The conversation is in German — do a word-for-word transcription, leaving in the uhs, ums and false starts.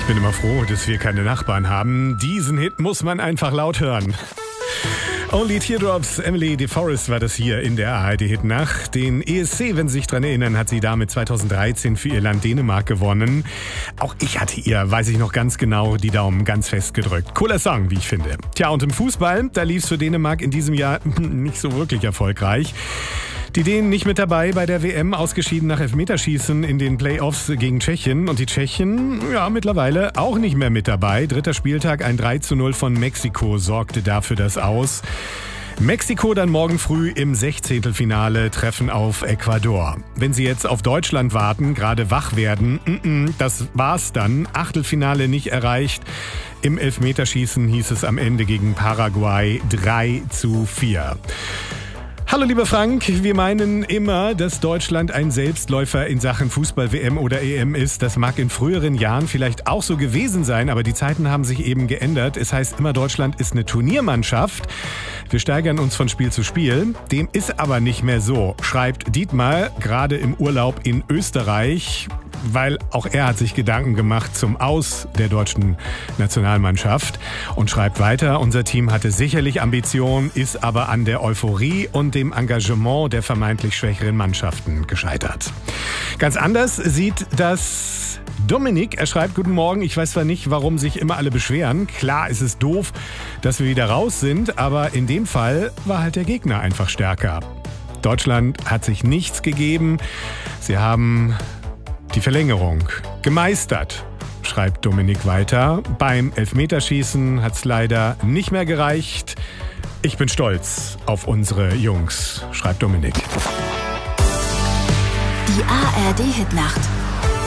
bin immer froh, dass wir keine Nachbarn haben. Diesen Hit muss man einfach laut hören. Only Teardrops, Emily DeForest war das hier in der A R D-Hitnacht. Den E S C, wenn Sie sich dran erinnern, hat sie damit zweitausenddreizehn für ihr Land Dänemark gewonnen. Auch ich hatte ihr, weiß ich noch ganz genau, die Daumen ganz fest gedrückt. Cooler Song, wie ich finde. Tja, und im Fußball, da lief es für Dänemark in diesem Jahr nicht so wirklich erfolgreich. Die Dänen nicht mit dabei bei der W M, ausgeschieden nach Elfmeterschießen in den Playoffs gegen Tschechien. Und die Tschechen, ja, mittlerweile auch nicht mehr mit dabei. Dritter Spieltag, ein drei zu null von Mexiko sorgte dafür das aus. Mexiko dann morgen früh im Sechzehntelfinale treffen auf Ecuador. Wenn Sie jetzt auf Deutschland warten, gerade wach werden, mm-mm, das war's dann. Achtelfinale nicht erreicht. Im Elfmeterschießen hieß es am Ende gegen Paraguay drei zu vier. Hallo lieber Frank, wir meinen immer, dass Deutschland ein Selbstläufer in Sachen Fußball-W M oder E M ist. Das mag in früheren Jahren vielleicht auch so gewesen sein, aber die Zeiten haben sich eben geändert. Es heißt immer, Deutschland ist eine Turniermannschaft. Wir steigern uns von Spiel zu Spiel. Dem ist aber nicht mehr so, schreibt Dietmar, gerade im Urlaub in Österreich, weil auch er hat sich Gedanken gemacht zum Aus der deutschen Nationalmannschaft und schreibt weiter, unser Team hatte sicherlich Ambition, ist aber an der Euphorie und dem Engagement der vermeintlich schwächeren Mannschaften gescheitert. Ganz anders sieht das Dominik. Er schreibt, guten Morgen, ich weiß zwar nicht, warum sich immer alle beschweren. Klar ist es doof, dass wir wieder raus sind, aber in dem Fall war halt der Gegner einfach stärker. Deutschland hat sich nichts gegeben. Sie haben die Verlängerung gemeistert, schreibt Dominik weiter. Beim Elfmeterschießen hat es leider nicht mehr gereicht. Ich bin stolz auf unsere Jungs, schreibt Dominik. Die A R D-Hitnacht.